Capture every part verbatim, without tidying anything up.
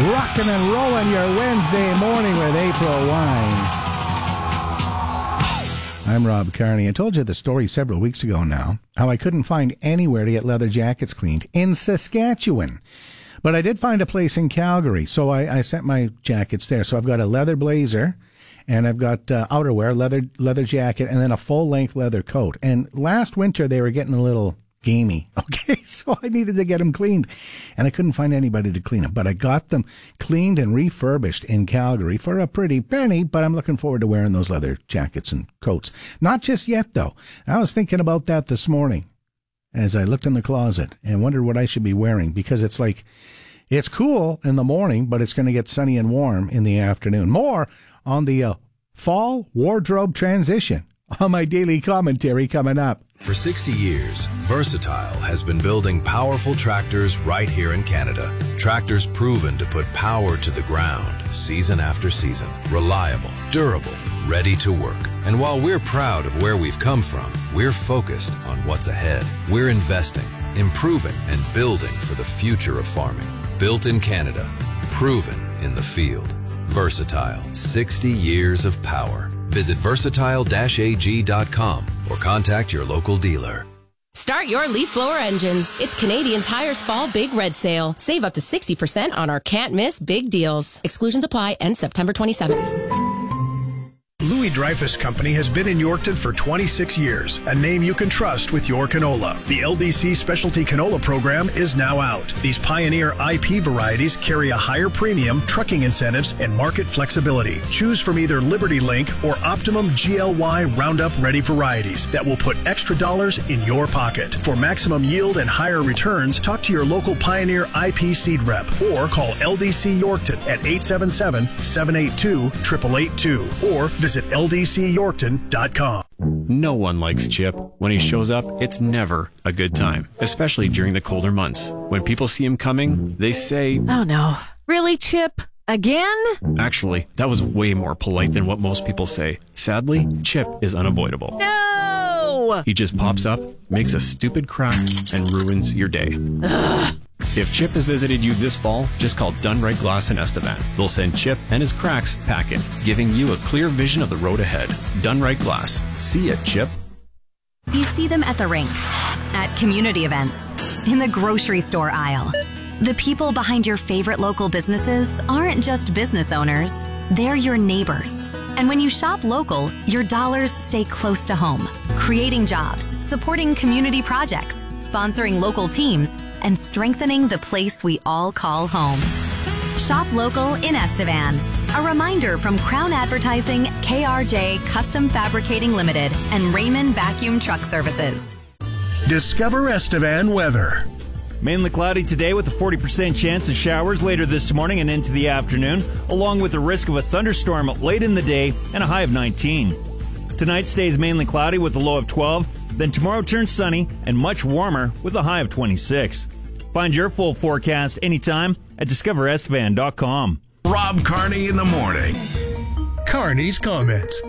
Rocking and rolling your Wednesday morning with April Wine. I'm Rob Carney. I told you the story several weeks ago now, how I couldn't find anywhere to get leather jackets cleaned in Saskatchewan. But I did find a place in Calgary, so I, I sent my jackets there. So I've got a leather blazer, and I've got uh, outerwear, leather leather jacket, and then a full-length leather coat. And last winter, they were getting a little gamey. Okay, so I needed to get them cleaned, and I couldn't find anybody to clean them. But I got them cleaned and refurbished in Calgary for a pretty penny, but I'm looking forward to wearing those leather jackets and coats. Not just yet, though. I was thinking about that this morning as I looked in the closet and wondered what I should be wearing, because it's like, it's cool in the morning, but it's going to get sunny and warm in the afternoon. More on the uh, fall wardrobe transition on my daily commentary coming up. For sixty years, Versatile has been building powerful tractors right here in Canada. Tractors proven to put power to the ground season after season. Reliable, durable, ready to work. And while we're proud of where we've come from, we're focused on what's ahead. We're investing, improving, and building for the future of farming. Built in Canada, proven in the field. Versatile, sixty years of power. Visit versatile dash a g dot com or contact your local dealer. Start your leaf blower engines. It's Canadian Tire's Fall Big Red Sale. Save up to sixty percent on our can't miss big deals. Exclusions apply. End September twenty-seventh. Louis Dreyfus Company has been in Yorkton for twenty-six years, a name you can trust with your canola. The L D C Specialty Canola Program is now out. These Pioneer I P varieties carry a higher premium, trucking incentives, and market flexibility. Choose from either Liberty Link or Optimum G L Y Roundup Ready varieties that will put extra dollars in your pocket. For maximum yield and higher returns, talk to your local Pioneer I P seed rep or call L D C Yorkton at eight seven seven, seven eight two, eight eight eight two or visit L D C Yorkton dot com. No one likes Chip. When he shows up, it's never a good time, especially during the colder months. When people see him coming, they say, "Oh no, really, Chip? Again?" Actually, that was way more polite than what most people say. Sadly, Chip is unavoidable. No! He just pops up, makes a stupid crack, and ruins your day. Ugh. If Chip has visited you this fall, just call Dunright Glass in Estevan. They'll send Chip and his cracks packing, giving you a clear vision of the road ahead. Dunright Glass. See ya, Chip. You see them at the rink, at community events, in the grocery store aisle. The people behind your favorite local businesses aren't just business owners, they're your neighbors. And when you shop local, your dollars stay close to home, creating jobs, supporting community projects, sponsoring local teams, and strengthening the place we all call home. Shop local in Estevan. A reminder from Crown Advertising, K R J Custom Fabricating Limited, and Raymond Vacuum Truck Services. Discover Estevan weather. Mainly cloudy today with a forty percent chance of showers later this morning and into the afternoon, along with the risk of a thunderstorm late in the day and a high of nineteen. Tonight stays mainly cloudy with a low of twelve. Then tomorrow turns sunny and much warmer with a high of twenty-six. Find your full forecast anytime at discover estevan dot com. Rob Carney in the morning. Carney's comments.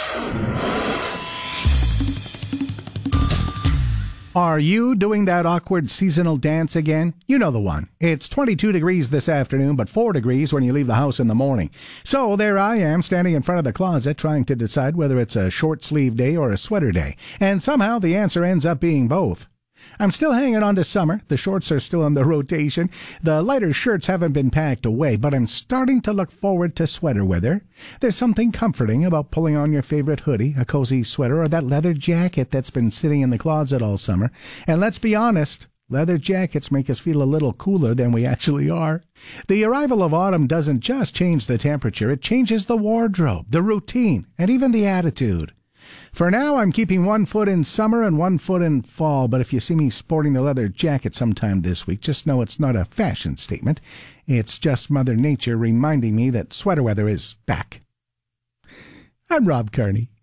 Are you doing that awkward seasonal dance again? You know the one. It's twenty-two degrees this afternoon, but four degrees when you leave the house in the morning. So there I am, standing in front of the closet, trying to decide whether it's a short-sleeve day or a sweater day. And somehow the answer ends up being both. I'm still hanging on to summer. The shorts are still in the rotation. The lighter shirts haven't been packed away, but I'm starting to look forward to sweater weather. There's something comforting about pulling on your favorite hoodie, a cozy sweater, or that leather jacket that's been sitting in the closet all summer. And let's be honest, leather jackets make us feel a little cooler than we actually are. The arrival of autumn doesn't just change the temperature, it changes the wardrobe, the routine, and even the attitude. For now, I'm keeping one foot in summer and one foot in fall, but if you see me sporting the leather jacket sometime this week, just know it's not a fashion statement. It's just Mother Nature reminding me that sweater weather is back. I'm Rob Carney.